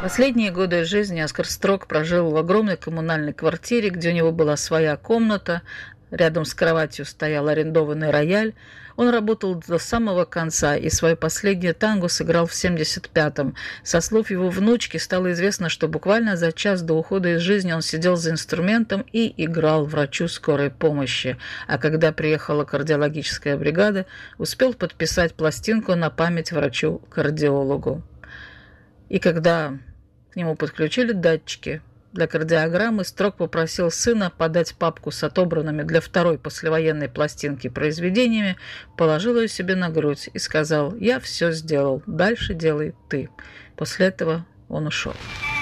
Последние годы жизни Оскар Строк прожил в огромной коммунальной квартире, где у него была своя комната, рядом с кроватью стоял арендованный рояль. Он работал до самого конца и свое последнее танго сыграл в 75-м. Со слов его внучки стало известно, что буквально за час до ухода из жизни он сидел за инструментом и играл врачу скорой помощи. А когда приехала кардиологическая бригада, успел подписать пластинку на память врачу-кардиологу. И когда к нему подключили датчики для кардиограммы, Строк попросил сына подать папку с отобранными для второй послевоенной пластинки произведениями, положил ее себе на грудь и сказал: «Я все сделал, дальше делай ты». После этого он ушел.